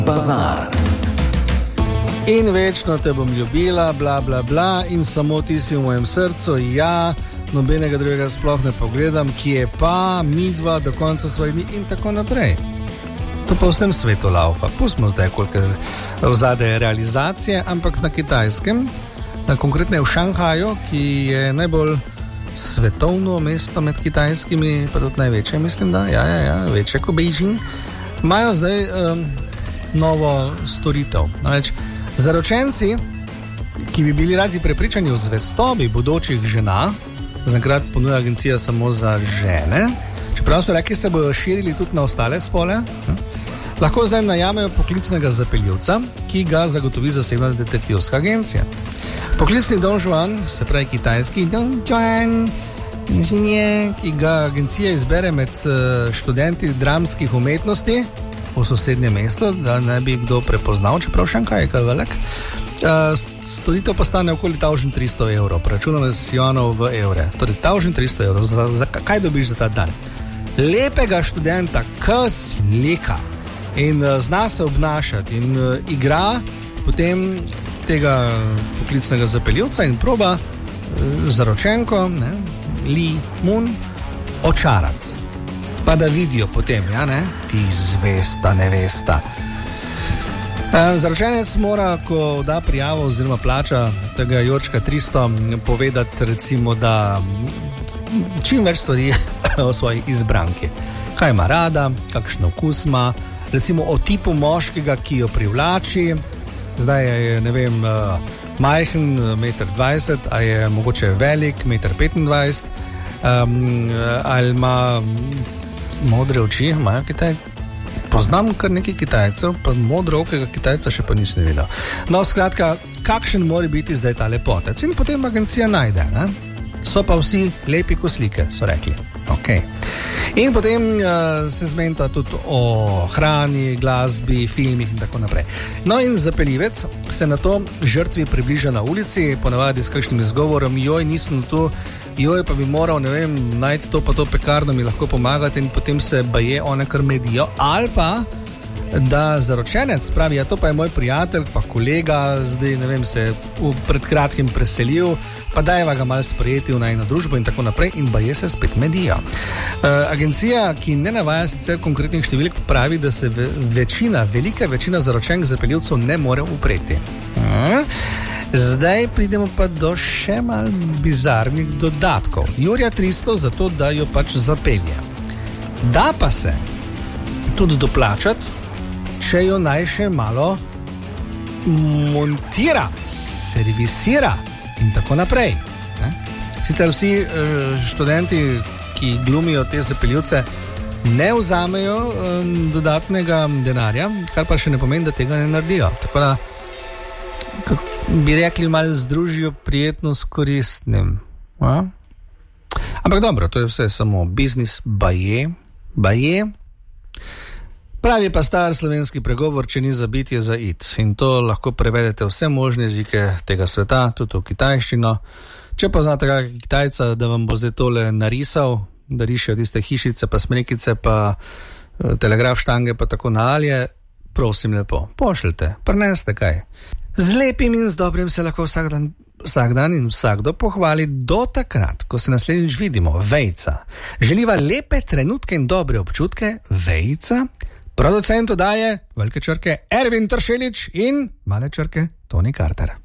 Bazar. In večno te bom ljubila, bla bla bla, in samo ti si v mojem srcu, ja, nobenega drugega sploh ne pogledam, ki je pa midva do konca svojih dni in tako naprej. To pa vsem svetu laufa. Pustimo zdaj, koliko vzade realizacije, ampak na Kitajskem, na konkretne v Šanghaju, ki je najbolj svetovno mesto med kitajskimi, pa tudi največje, mislim, da, ja, večje kot Beijing, imajo zdaj novo storitev. Namreč, zaročenci, ki bi bili radi prepričani o zvestobi bodočih žena, zaenkrat ponuja agencija samo za žene, čeprav so rekli, se bojo širili tudi na ostale spole, lahko zdaj najamejo poklicnega zapeljivca, ki ga zagotovi zasebna detektivska agencija. Poklicni Don Juan, se pravi kitajski Don Juan, ki ga agencija izbere med študenti dramskih umetnosti v sosednjem mestu, da ne bi kdo prepoznal, čeprav Šanghaj je kaj velik. Storitev pa stane okoli 1300 evrov, preračunano z juanov v evre. Torej 1300 evrov, za kaj dobiš za ta dan? Lepega študenta, ki slika in zna se obnašati in igra potem tega poklicnega zapeljivca in proba zaročenko, Li Mun, očarati. Pa da vidijo potem, ja, ne? Ti zvesta nevesta. Zaročenec mora, ko da prijavo oziroma plača tega Jorčka 300, povedati recimo, da čim več stvari o svoji izbranki. Kaj ima rada, kakšen okus ima, recimo o tipu moškega, ki jo privlači. Zdaj je, ne vem, majhen, 1,20 m, a je mogoče velik, 1,25 m, ali ima modre oči, imajo Kitaj. Poznam kar nekaj Kitajcev, pa modrookega Kitajca še pa nisem videl. No, skratka, kakšen mora biti zdaj ta lepotec? In potem agencija najde, ne? So pa vsi lepi kot slike, so rekli. Okay. In potem se zmenta tudi o hrani, glasbi, filmih in tako naprej. No in zapeljivec se na to žrtvi približa na ulici, ponavadi s kakšnim izgovorom, joj, nisem tu, joj, pa bi moral, ne vem, najti to pa to pekarno, mi lahko pomagati, in potem se baje one kar medijo, ali pa da zaročenec pravi, ja, to pa je moj prijatelj, pa kolega, zdaj, ne vem, se je pred kratkim preselil, pa dajeva ga malo sprejeti v najno družbo in tako naprej, in baje se spet medijo. Agencija, ki ne navaja sicer konkretnih številk, pravi, da se velika večina zaročenk zapeljivcev ne more upreti. Zdaj pridemo pa do še malo bizarnih dodatkov. Jurja 300 za to, da jo pač zapelje. Da pa se tudi doplačati, če jo naj še malo montira, servisira in tako naprej. Sicer vsi študenti, ki glumijo te zapeljivce, ne vzamejo dodatnega denarja, kar pa še ne pomeni, da tega ne naredijo. Tako da, bi rekli, malo združijo prijetno s koristnim. Ampak dobro, to je vse samo biznis, baje. Pravi pa star slovenski pregovor, če ni za bit, je za it. In to lahko prevedete vse možne jezike tega sveta, tudi v kitajščino. Če pa znate kakega Kitajca, da vam bo zdaj tole narisal, da rišejo tiste hišice, pa smrekice, pa telegraf štange, pa tako nalje, prosim lepo, pošljite, prineste kaj. Z lepim in z dobrim se lahko vsak dan in vsakdo pohvali do takrat, ko se naslednjič vidimo. Vejca. Želiva lepe trenutke in dobre občutke. Vejca. Producent oddaje, velike črke, Ervin Tršelič in male črke, Toni Carter.